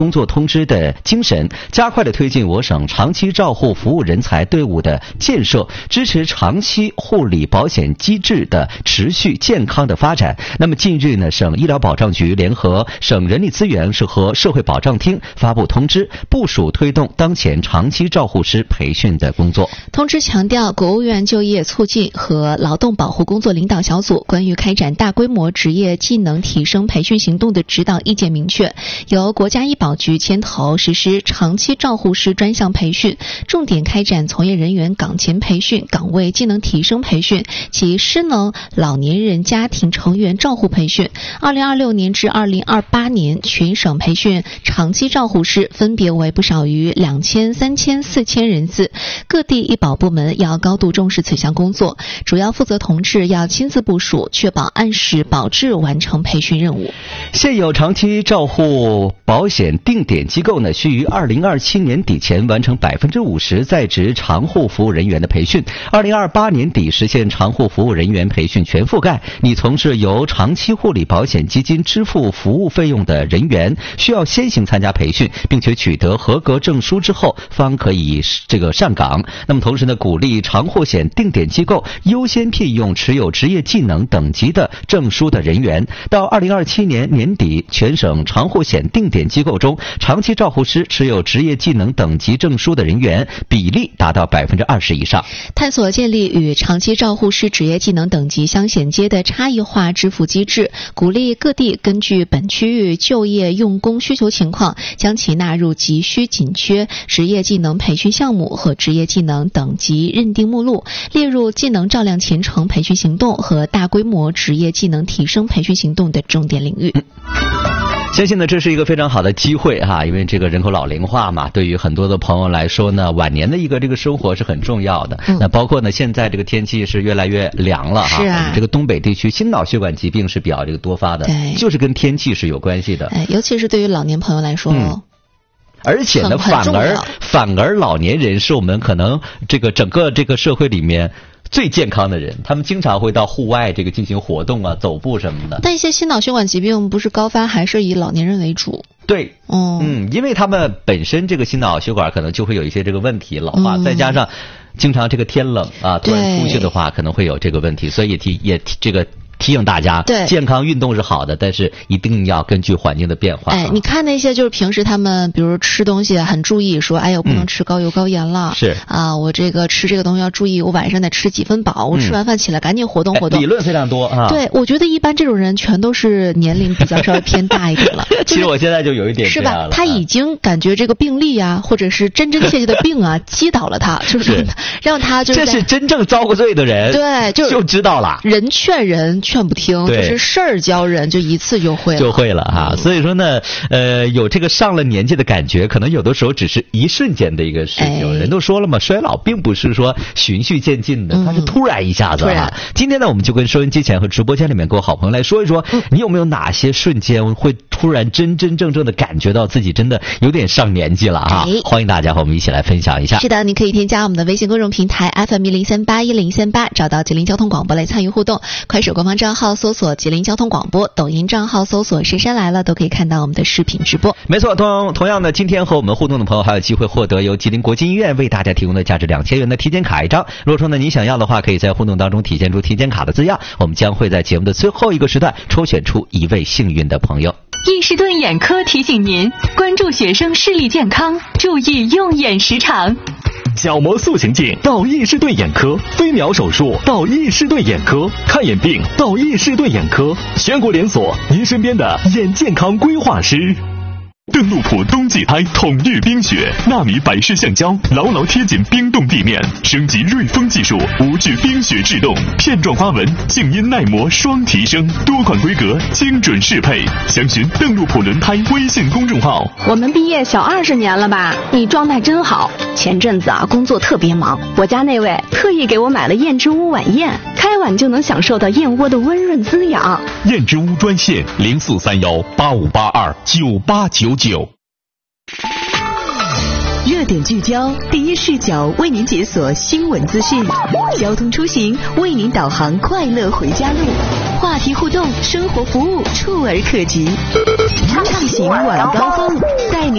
工作通知的精神，加快地推进我省长期照护服务人才队伍的建设，支持长期护理保险机制的持续健康的发展。那么近日呢，省医疗保障局联合省人力资源和社会保障厅发布通知，部署推动当前长期照护师培训的工作。 通知强调，国务院就业促进和劳动保护工作领导小组关于开展大规模职业技能提升培训行动的指导意见明确，由国家医保局牵头实施长期照护师专项培训，重点开展从业人员岗前培训、岗位技能提升培训及失能老年人家庭成员照护培训。2026年至2028年，全省培训长期照护师分别为不少于2000、3000、4000人次。各地医保部门要高度重视此项工作，主要负责同志要亲自部署，确保按时保质完成培训任务。 现有长期照护保险定点机构呢，需于2027年底前完成50%在职长护服务人员的培训，2028年底实现长护服务人员培训全覆盖。你从事由长期护理保险基金支付服务费用的人员，需要先行参加培训，并且取得合格证书之后，方可以上岗。那么同时呢，鼓励长护险定点机构优先聘用持有职业技能等级的证书的人员。到2027年年底，全省长护险定点机构中，长期照护师持有职业技能等级证书的人员比例达到20%以上。 探索建立与长期照护师职业技能等级相衔接的差异化支付机制，鼓励各地根据本区域就业用工需求情况，将其纳入急需紧缺职业技能培训项目和职业技能等级认定目录，列入技能照亮前程培训行动和大规模职业技能提升培训行动的重点领域。 相信呢，这是一个非常好的机会哈，因为这个人口老龄化嘛，对于很多的朋友来说呢，晚年的一个这个生活是很重要的。那包括呢，现在这个天气是越来越凉了哈， 是啊， 这个东北地区心脑血管疾病是比较这个多发的，对，就是跟天气是有关系的。 尤其是对于老年朋友来说。 而且呢，反而老年人是我们可能这个整个这个社会里面最健康的人，他们经常会到户外这个进行活动啊，走步什么的。 但一些心脑血管疾病不是高发，还是以老年人为主。 对，因为他们本身这个心脑血管可能就会有一些这个问题，老化，再加上经常这个天冷啊，突然出去的话，可能会有这个问题，所以提醒大家，对，健康运动是好的，但是一定要根据环境的变化。 你看那些就是平时他们比如吃东西很注意，说我不能吃高油高盐了， 是啊，我这个吃这个东西要注意，我晚上得吃几分饱，我吃完饭起来赶紧活动活动。 理论非常多啊。 对，我觉得一般这种人全都是年龄比较稍微偏大一点了。 其实我现在就有一点是吧？他已经感觉这个病例啊，或者是真真切切的病啊，击倒了他，就是让他就是这是真正遭过罪的人， 对， 就知道了。 人劝人劝不听，就是事儿教人，就一次就会了哈。所以说呢，有这个上了年纪的感觉，可能有的时候只是一瞬间的一个事情。人都说了嘛，衰老并不是说循序渐进的，它是突然一下子啊。今天呢，我们就跟收音机前和直播间里面各位好朋友来说一说，你有没有哪些瞬间会突然真真正正的感觉到自己真的有点上年纪了啊？欢迎大家和我们一起来分享一下。 是的，你可以添加我们的微信公众平台 FM10381038，找到吉林交通广播来参与互动。快手官方账号搜索吉林交通广播，抖音账号搜索深山来了，都可以看到我们的视频直播。 没错，同样的，今天和我们互动的朋友还有机会获得由吉林国际医院为大家提供的价值2000元的体检卡一张。如果说呢你想要的话，可以在互动当中体现出体检卡的字样，我们将会在节目的最后一个时段抽选出一位幸运的朋友。 易士顿眼科提醒您，关注学生视力健康，注意用眼时长。 角膜塑形镜到易士顿眼科，飞秒手术到易士顿眼科，看眼病到易士顿眼科，全国连锁，您身边的眼健康规划师。邓禄普冬季胎统御冰雪，纳米百氏橡胶牢牢贴紧冰冻地面，升级瑞风技术，无惧冰雪制冻，片状花纹，静音耐磨双提升，多款规格，精准适配。详询邓禄普轮胎微信公众号。 我们毕业小20年了吧？你状态真好。前阵子工作特别忙，我家那位特意给我买了燕之屋晚宴，开碗就能享受到燕窝的温润滋养。 燕之屋专线043185829899。 热点聚焦，第一视角为您解锁新闻资讯，交通出行为您导航快乐回家路，话题互动，生活服务触而可及，畅行晚高峰，带您